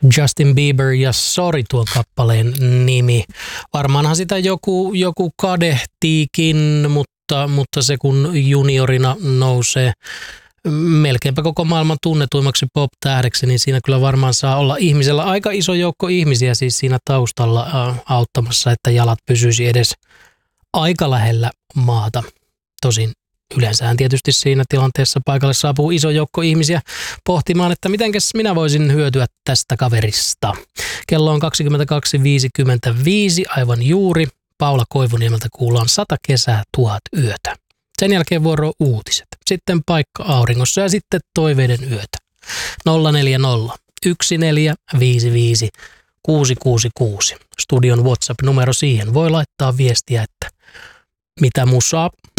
Justin Bieber ja Sorry tuon kappaleen nimi. Varmaanhan sitä joku kadehtiikin, mutta se kun juniorina nousee melkeinpä koko maailman tunnetuimmaksi pop-tähdeksi, niin siinä kyllä varmaan saa olla ihmisellä aika iso joukko ihmisiä siis siinä taustalla auttamassa, että jalat pysyisi edes aika lähellä maata. Tosin yleensähän tietysti siinä tilanteessa paikalle saapuu iso joukko ihmisiä pohtimaan, että mitenkäs minä voisin hyötyä tästä kaverista. Kello on 22.55 aivan juuri. Paula Koivuniemeltä kuullaan 100 kesää 1000 yötä. Sen jälkeen vuoro uutiset. Sitten paikka auringossa ja sitten toiveiden yötä. 040 1455 666. Studion WhatsApp-numero siihen. Voi laittaa viestiä, että mitä musaa